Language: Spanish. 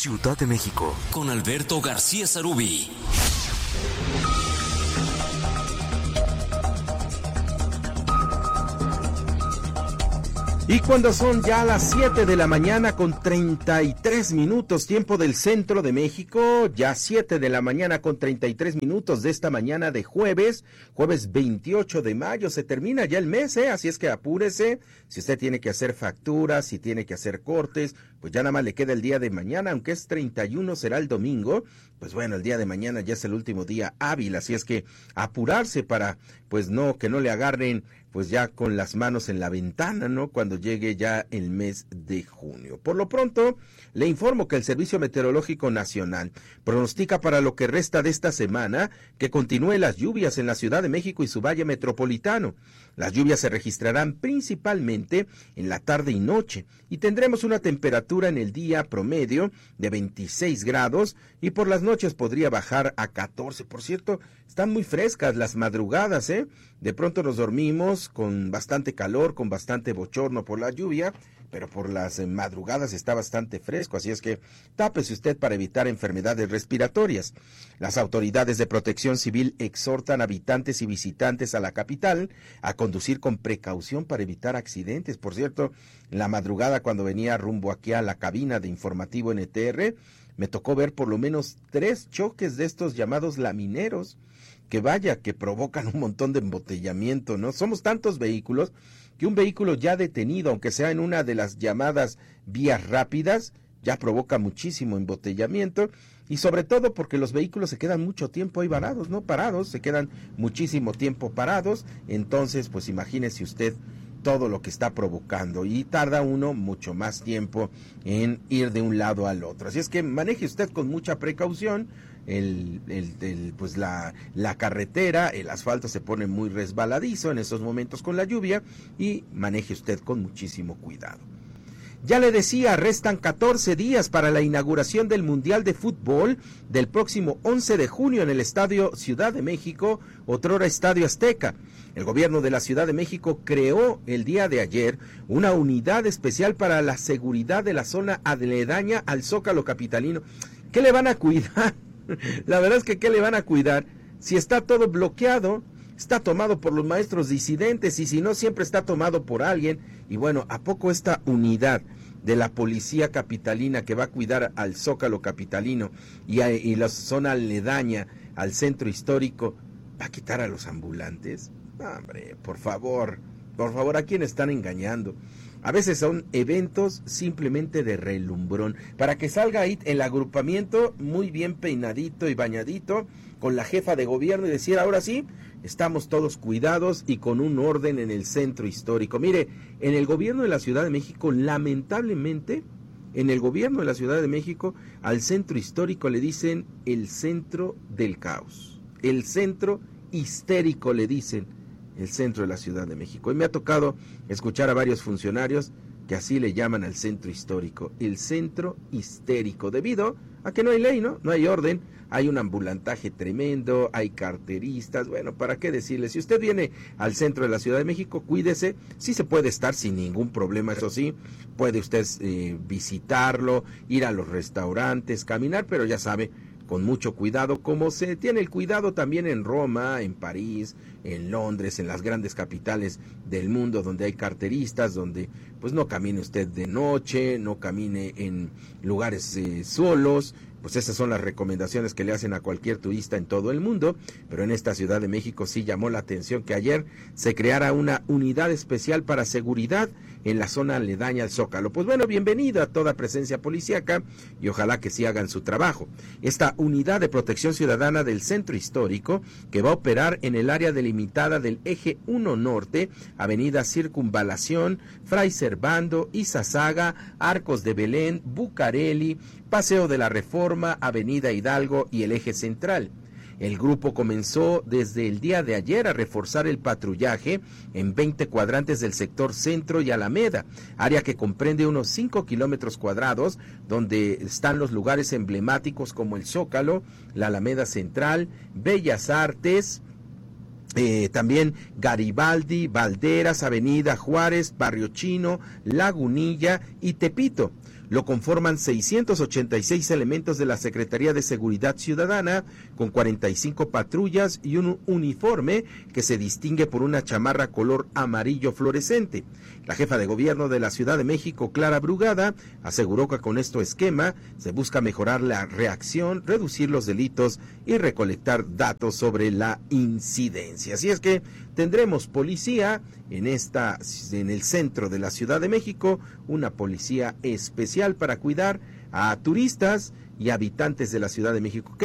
Ciudad de México, con Alberto García Sarubí. Y cuando son ya las 7 de la mañana con 33 minutos, tiempo del centro de México, ya 7 de la mañana con 33 minutos de esta mañana de jueves 28 de mayo, se termina ya el mes, así es que apúrese, si usted tiene que hacer facturas, si tiene que hacer cortes, pues ya nada más le queda el día de mañana, aunque es 31, será el domingo, pues bueno, el día de mañana ya es el último día hábil, así es que apurarse para, pues no, que no le agarren pues ya con las manos en la ventana, ¿no? Cuando llegue ya el mes de junio. Por lo pronto, le informo que el Servicio Meteorológico Nacional pronostica para lo que resta de esta semana que continúen las lluvias en la Ciudad de México y su valle metropolitano. Las lluvias se registrarán principalmente en la tarde y noche y tendremos una temperatura en el día promedio de 26 grados y por las noches podría bajar a 14. Por cierto, están muy frescas las madrugadas, De pronto nos dormimos con bastante calor, con bastante bochorno por la lluvia, pero por las madrugadas está bastante fresco, así es que tápese usted para evitar enfermedades respiratorias. Las autoridades de protección civil exhortan a habitantes y visitantes a la capital a conducir con precaución para evitar accidentes. Por cierto, en la madrugada cuando venía rumbo aquí a la cabina de informativo NTR, me tocó ver por lo menos 3 choques de estos llamados lamineros, que vaya, que provocan un montón de embotellamiento, ¿no? Somos tantos vehículos que un vehículo ya detenido, aunque sea en una de las llamadas vías rápidas, ya provoca muchísimo embotellamiento y sobre todo porque los vehículos se quedan mucho tiempo ahí varados, no parados, se quedan muchísimo tiempo parados, entonces pues imagínese usted todo lo que está provocando y tarda uno mucho más tiempo en ir de un lado al otro. Así es que maneje usted con mucha precaución la carretera, el asfalto se pone muy resbaladizo en estos momentos con la lluvia y maneje usted con muchísimo cuidado. Ya le decía, restan 14 días para la inauguración del Mundial de Fútbol del próximo 11 de junio en el Estadio Ciudad de México, otrora Estadio Azteca. El gobierno de la Ciudad de México creó el día de ayer una unidad especial para la seguridad de la zona aledaña al Zócalo capitalino. ¿Qué le van a cuidar? La verdad es que ¿qué le van a cuidar? Si está todo bloqueado, está tomado por los maestros disidentes y si no siempre está tomado por alguien. Y bueno, ¿a poco esta unidad de la policía capitalina que va a cuidar al Zócalo capitalino y la zona aledaña al centro histórico va a quitar a los ambulantes? Hombre, por favor, ¿a quién están engañando? A veces son eventos simplemente de relumbrón, para que salga ahí el agrupamiento muy bien peinadito y bañadito, con la jefa de gobierno y decir, ahora sí, estamos todos cuidados y con un orden en el centro histórico. Mire, en el gobierno de la Ciudad de México, lamentablemente, al centro histórico le dicen el centro del caos, el centro histérico le dicen. El centro de la Ciudad de México. Y me ha tocado escuchar a varios funcionarios que así le llaman al centro histórico, el centro histérico, debido a que no hay ley, no hay orden, hay un ambulantaje tremendo, hay carteristas, bueno, ¿para qué decirle? Si usted viene al centro de la Ciudad de México, cuídese, sí se puede estar sin ningún problema, eso sí, puede usted visitarlo, ir a los restaurantes, caminar, pero ya sabe, con mucho cuidado, como se tiene el cuidado también en Roma, en París, en Londres, en las grandes capitales del mundo donde hay carteristas, donde pues no camine usted de noche, no camine en lugares solos, pues esas son las recomendaciones que le hacen a cualquier turista en todo el mundo, pero en esta Ciudad de México sí llamó la atención que ayer se creara una unidad especial para seguridad en la zona aledaña al Zócalo. Pues bueno, bienvenido a toda presencia policíaca y ojalá que sí hagan su trabajo. Esta unidad de protección ciudadana del centro histórico, que va a operar en el área delimitada del Eje 1 Norte, Avenida Circunvalación, Fray Servando, Izazaga, Arcos de Belén, Bucareli, Paseo de la Reforma, Avenida Hidalgo y el Eje Central. El grupo comenzó desde el día de ayer a reforzar el patrullaje en 20 cuadrantes del sector Centro y Alameda, área que comprende unos 5 kilómetros cuadrados, donde están los lugares emblemáticos como el Zócalo, la Alameda Central, Bellas Artes, también Garibaldi, Valderas, Avenida Juárez, Barrio Chino, Lagunilla y Tepito. Lo conforman 686 elementos de la Secretaría de Seguridad Ciudadana, con 45 patrullas y un uniforme que se distingue por una chamarra color amarillo fluorescente. La jefa de gobierno de la Ciudad de México, Clara Brugada, aseguró que con este esquema se busca mejorar la reacción, reducir los delitos y recolectar datos sobre la incidencia. Así es que tendremos policía en el centro de la Ciudad de México, una policía especial para cuidar a turistas y habitantes de la Ciudad de México.